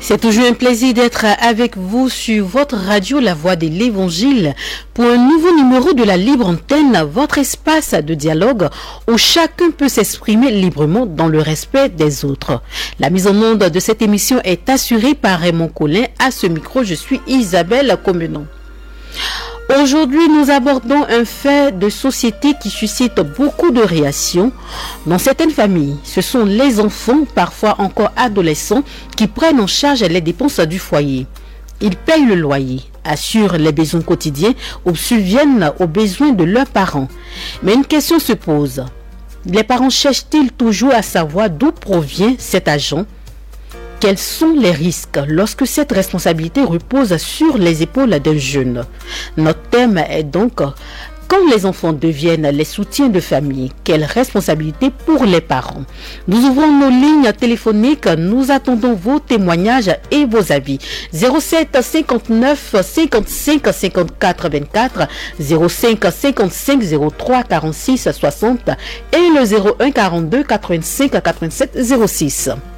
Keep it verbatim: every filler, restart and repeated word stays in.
C'est toujours un plaisir d'être avec vous sur votre radio La Voix de l'Évangile pour un nouveau numéro de la Libre Antenne, votre espace de dialogue où chacun peut s'exprimer librement dans le respect des autres. La mise en onde de cette émission est assurée par Raymond Collin. À ce micro, je suis Isabelle Comenon. Aujourd'hui, nous abordons un fait de société qui suscite beaucoup de réactions. Dans certaines familles, ce sont les enfants, parfois encore adolescents, qui prennent en charge les dépenses du foyer. Ils payent le loyer, assurent les besoins quotidiens ou subviennent aux besoins de leurs parents. Mais une question se pose. Les parents cherchent-ils toujours à savoir d'où provient cet argent ? Quels sont les risques lorsque cette responsabilité repose sur les épaules d'un jeune? Notre thème est donc quand les enfants deviennent les soutiens de famille, quelle responsabilité pour les parents? Nous ouvrons nos lignes téléphoniques, nous attendons vos témoignages et vos avis. zéro sept cinquante-neuf cinquante-cinq cinquante-quatre vingt-quatre, zéro cinq cinquante-cinq zéro trois quarante-six soixante et le zéro un quarante-deux quatre-vingt-cinq quatre-vingt-sept zéro six.